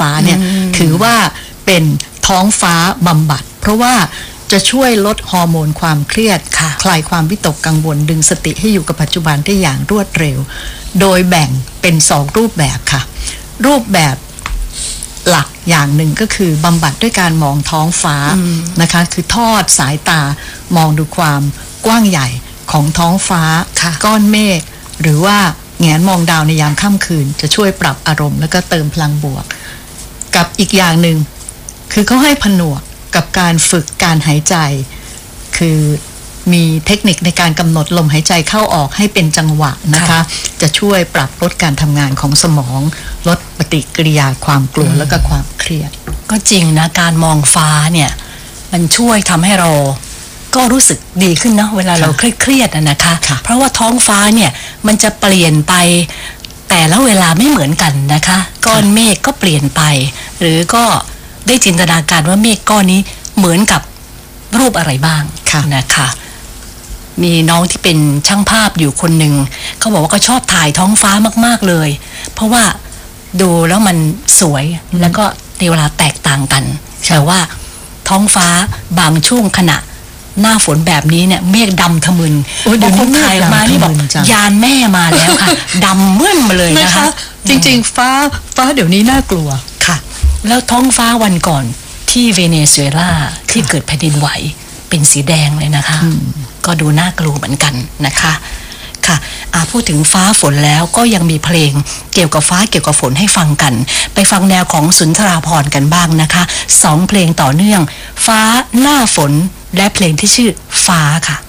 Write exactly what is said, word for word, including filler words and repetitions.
ฟ้าเนี่ยถือว่าเป็นท้องฟ้าบำบัดเพราะว่าจะช่วยลดฮอร์โมนความเครียดคลายความวิตกกังวลดึงสติให้อยู่กับปัจจุบันได้อย่างรวดเร็วโดยแบ่งเป็นสองรูปแบบค่ะรูปแบบหลักอย่างหนึ่งก็คือบำบัดด้วยการมองท้องฟ้านะคะคือทอดสายตามองดูความกว้างใหญ่ของท้องฟ้าก้อนเมฆหรือว่าแงนมองดาวในยามค่ำคืนจะช่วยปรับอารมณ์แล้วก็เติมพลังบวกกับอีกอย่างหนึ่งคือเขาให้ผนวกกับการฝึกการหายใจคือมีเทคนิคในการกำหนดลมหายใจเข้าออกให้เป็นจังหวะนะคะจะช่วยปรับลดการทำงานของสมองลดปฏิกิริยาความกลัวแล้วก็ความเครียดก็จริงนะการมองฟ้าเนี่ยมันช่วยทำให้เราก็รู้สึกดีขึ้นเนาะเวลาเราเครียดๆนะคะเพราะว่าท้องฟ้าเนี่ยมันจะเปลี่ยนไปแต่ละเวลาไม่เหมือนกันนะคะก้อนเมฆก็เปลี่ยนไปหรือก็ได้จินตนาการว่าเมฆก้อนนี้เหมือนกับรูปอะไรบ้างนะคะมีน้องที่เป็นช่างภาพอยู่คนหนึ่งเขาบอกว่าก็ชอบถ่ายท้องฟ้ามากๆเลยเพราะว่าดูแล้วมันสวยแล้วก็ในเวลาแตกต่างกันแต่ว่าท้องฟ้าบางช่วงขณะหน้าฝนแบบนี้เนี่ยเมฆดำทะมึนบางคนถ่ายมานี่บอกยานแม่มาแล้วค่ะดำมึนมาเลยนะคะจริงๆฟ้าฟ้าเดี๋ยวนี้น่ากลัวค่ะแล้วท้องฟ้าวันก่อนที่เวเนซุเอลาที่เกิดแผ่นดินไหวเป็นสีแดงเลยนะคะก็ดูน่ากลัวเหมือนกันนะคะค่ะพูดถึงฟ้าฝนแล้วก็ยังมีเพลงเกี่ยวกับฟ้าเกี่ยวกับฝนให้ฟังกันไปฟังแนวของสุนทราภรณ์กันบ้างนะคะสองเพลงต่อเนื่องฟ้าหน้าฝนและเพลงที่ชื่อฟ้าค่ะ